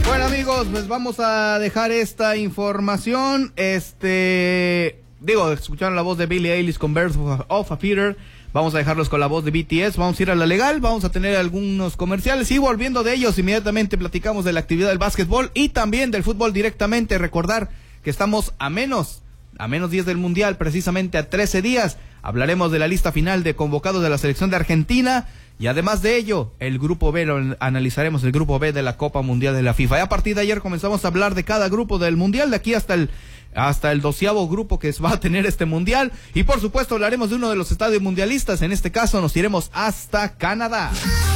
Bueno, amigos, pues vamos a dejar esta información. Escucharon la voz de Billie Eilish con Birds of a Feather. Vamos a dejarlos con la voz de BTS. Vamos a ir a la legal, vamos a tener algunos comerciales y volviendo de ellos inmediatamente platicamos de la actividad del básquetbol y también del fútbol directamente. Recordar que estamos a menos días del Mundial, precisamente a 13 días. Hablaremos de la lista final de convocados de la selección de Argentina y además de ello, el grupo B, analizaremos el grupo B de la Copa Mundial de la FIFA. Y a partir de ayer comenzamos a hablar de cada grupo del Mundial, de aquí hasta el 12º grupo que va a tener este Mundial. Y por supuesto hablaremos de uno de los estadios mundialistas, en este caso nos iremos hasta Canadá.